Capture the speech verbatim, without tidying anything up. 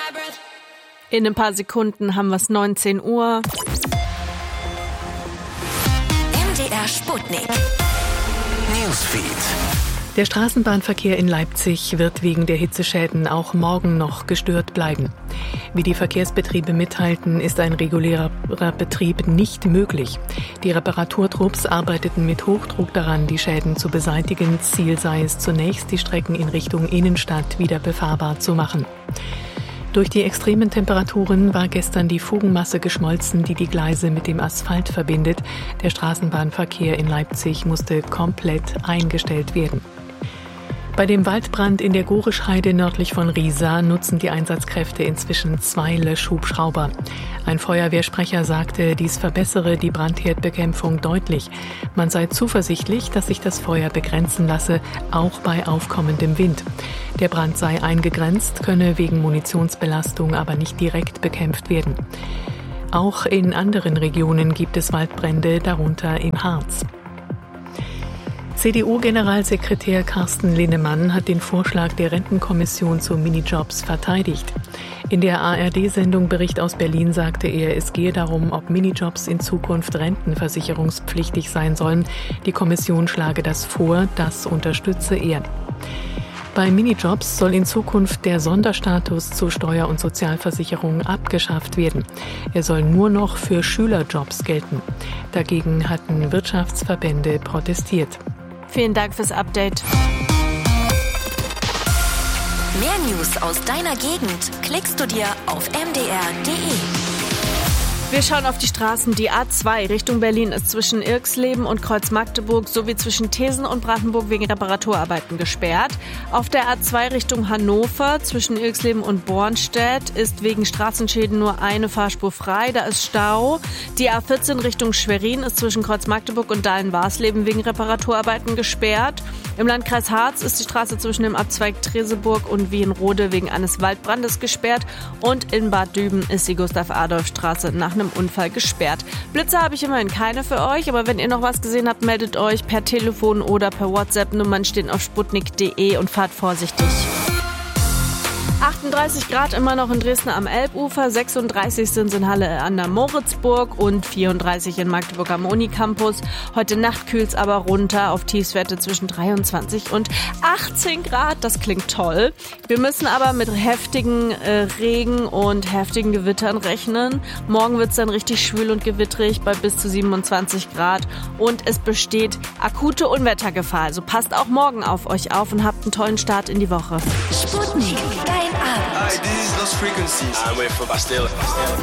In ein paar Sekunden haben wir es neunzehn Uhr. M D R Sputnik. Newsfeed. Der Straßenbahnverkehr in Leipzig wird wegen der Hitzeschäden auch morgen noch gestört bleiben. Wie die Verkehrsbetriebe mitteilten, ist ein regulärer Betrieb nicht möglich. Die Reparaturtrupps arbeiteten mit Hochdruck daran, die Schäden zu beseitigen. Ziel sei es zunächst, die Strecken in Richtung Innenstadt wieder befahrbar zu machen. Durch die extremen Temperaturen war gestern die Fugenmasse geschmolzen, die die Gleise mit dem Asphalt verbindet. Der Straßenbahnverkehr in Leipzig musste komplett eingestellt werden. Bei dem Waldbrand in der Gorischheide nördlich von Riesa nutzen die Einsatzkräfte inzwischen zwei Löschhubschrauber. Ein Feuerwehrsprecher sagte, dies verbessere die Brandherdbekämpfung deutlich. Man sei zuversichtlich, dass sich das Feuer begrenzen lasse, auch bei aufkommendem Wind. Der Brand sei eingegrenzt, könne wegen Munitionsbelastung aber nicht direkt bekämpft werden. Auch in anderen Regionen gibt es Waldbrände, darunter im Harz. C D U-Generalsekretär Carsten Linnemann hat den Vorschlag der Rentenkommission zu Minijobs verteidigt. In der A R D-Sendung Bericht aus Berlin sagte er, es gehe darum, ob Minijobs in Zukunft rentenversicherungspflichtig sein sollen. Die Kommission schlage das vor, das unterstütze er. Bei Minijobs soll in Zukunft der Sonderstatus zur Steuer- und Sozialversicherung abgeschafft werden. Er soll nur noch für Schülerjobs gelten. Dagegen hatten Wirtschaftsverbände protestiert. Vielen Dank fürs Update. Mehr News aus deiner Gegend klickst du dir auf m d r punkt d e. Wir schauen auf die Straßen. Die A zwei Richtung Berlin ist zwischen Irxleben und Kreuz-Magdeburg sowie zwischen Thesen und Brandenburg wegen Reparaturarbeiten gesperrt. Auf der A zwei Richtung Hannover zwischen Irxleben und Bornstedt ist wegen Straßenschäden nur eine Fahrspur frei. Da ist Stau. Die A vierzehn Richtung Schwerin ist zwischen Kreuz-Magdeburg und Dahlen-Warsleben wegen Reparaturarbeiten gesperrt. Im Landkreis Harz ist die Straße zwischen dem Abzweig Treseburg und Wienrode wegen eines Waldbrandes gesperrt. Und in Bad Düben ist die Gustav-Adolf-Straße nach einem Unfall gesperrt. Blitze habe ich immerhin keine für euch, aber wenn ihr noch was gesehen habt, meldet euch per Telefon oder per WhatsApp. Nummern stehen auf sputnik punkt de und fahrt vorsichtig. achtunddreißig Grad immer noch in Dresden am Elbufer, sechsunddreißig sind es in Halle an der Moritzburg und vierunddreißig in Magdeburg am Unicampus. Heute Nacht kühlt es aber runter auf Tiefstwerte zwischen dreiundzwanzig und achtzehn Grad. Das klingt toll. Wir müssen aber mit heftigen äh, Regen und heftigen Gewittern rechnen. Morgen wird es dann richtig schwül und gewittrig bei bis zu siebenundzwanzig Grad und es besteht akute Unwettergefahr. Also passt auch morgen auf euch auf und habt einen tollen Start in die Woche. Sputnik, dein Abend. Hi, this is Lost Frequencies. I'm with Bastille.